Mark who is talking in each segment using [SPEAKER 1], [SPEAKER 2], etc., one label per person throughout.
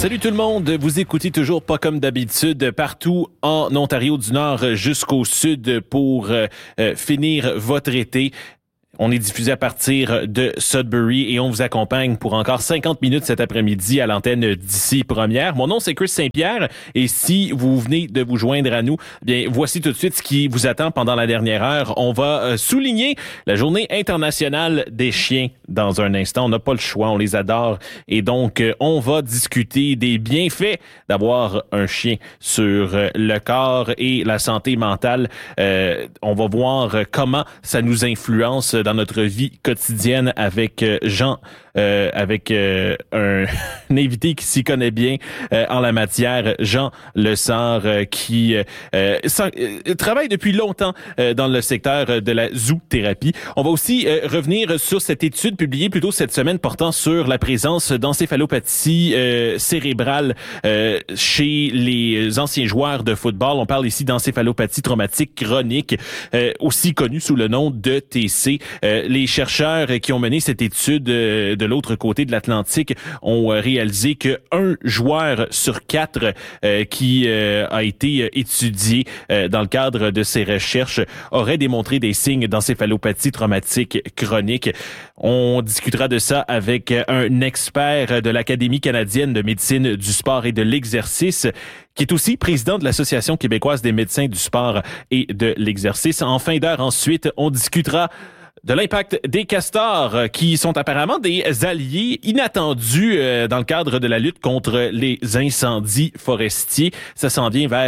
[SPEAKER 1] Salut tout le monde, vous écoutez toujours pas comme d'habitude partout en Ontario du Nord jusqu'au Sud pour finir votre été. On est diffusé à partir de Sudbury et on vous accompagne pour encore 50 minutes cet après-midi à l'antenne d'ici première. Mon nom, c'est Chris Saint-Pierre et si vous venez de vous joindre à nous, bien, voici tout de suite ce qui vous attend pendant la dernière heure. On va souligner la Journée internationale des chiens dans un instant. On n'a pas le choix, on les adore et donc on va discuter des bienfaits d'avoir un chien sur le corps et la santé mentale. On va voir comment ça nous influence dans notre vie quotidienne avec Jean, avec un invité qui s'y connaît bien en la matière, Jean Lessard, qui travaille depuis longtemps dans le secteur de la zoothérapie. On va aussi revenir sur cette étude publiée plus tôt cette semaine portant sur la présence d'encéphalopathie cérébrale chez les anciens joueurs de football. On parle ici d'encéphalopathie traumatique chronique, aussi connue sous le nom de TC. Les chercheurs qui ont mené cette étude de l'autre côté de l'Atlantique ont réalisé que 1 joueur sur 4 qui a été étudié dans le cadre de ces recherches aurait démontré des signes d'encéphalopathie traumatique chronique. On discutera de ça avec un expert de l'Académie canadienne de médecine du sport et de l'exercice, qui est aussi président de l'Association québécoise des médecins du sport et de l'exercice. En fin d'heure, ensuite, on discutera de l'impact des castors qui sont apparemment des alliés inattendus dans le cadre de la lutte contre les incendies forestiers. Ça s'en vient vers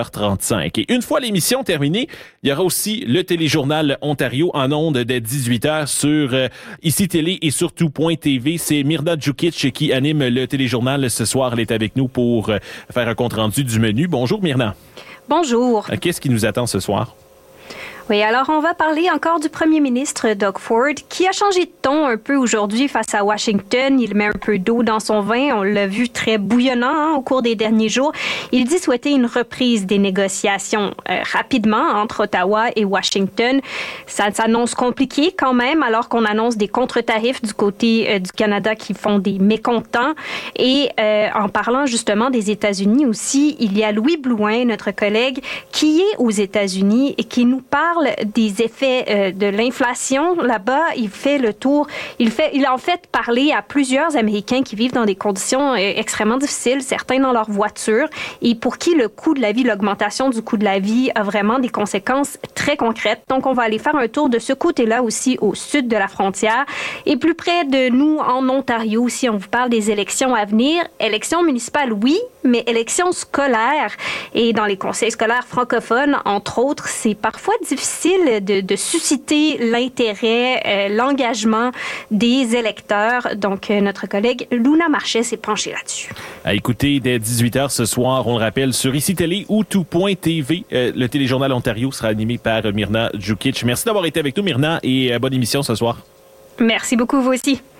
[SPEAKER 1] 17h35. Et une fois l'émission terminée, il y aura aussi le téléjournal Ontario en ondes dès 18h sur ICI Télé et sur tout.tv. C'est Myrna Djukic qui anime le téléjournal ce soir. Elle est avec nous pour faire un compte-rendu du menu. Bonjour Myrna.
[SPEAKER 2] Bonjour.
[SPEAKER 1] Qu'est-ce qui nous attend ce soir?
[SPEAKER 2] Oui, alors on va parler encore du premier ministre Doug Ford qui a changé de ton un peu aujourd'hui face à Washington. Il met un peu d'eau dans son vin. On l'a vu très bouillonnant au cours des derniers jours. Il dit souhaiter une reprise des négociations rapidement entre Ottawa et Washington. Ça s'annonce compliqué quand même alors qu'on annonce des contre-tarifs du côté du Canada qui font des mécontents. Et en parlant justement des États-Unis aussi, il y a Louis Blouin, notre collègue, qui est aux États-Unis et qui nous parle des effets de l'inflation. Là-bas, il fait le tour. Il a en fait parlé à plusieurs Américains qui vivent dans des conditions extrêmement difficiles, certains dans leur voiture, et pour qui le coût de la vie, l'augmentation du coût de la vie a vraiment des conséquences très concrètes. Donc, on va aller faire un tour de ce côté-là aussi au sud de la frontière. Et plus près de nous, en Ontario aussi, on vous parle des élections à venir. Élections municipales, oui, mais élections scolaires. Et dans les conseils scolaires francophones, entre autres, c'est parfois difficile de susciter l'intérêt, l'engagement des électeurs. Donc, notre collègue Luna Marchais s'est penchée là-dessus.
[SPEAKER 1] À écouter dès 18h ce soir, on le rappelle, sur ICI Télé ou tout.tv. Le téléjournal Ontario sera animé par Myrna Djukic. Merci d'avoir été avec nous, Myrna, et bonne émission ce soir.
[SPEAKER 2] Merci beaucoup, vous aussi.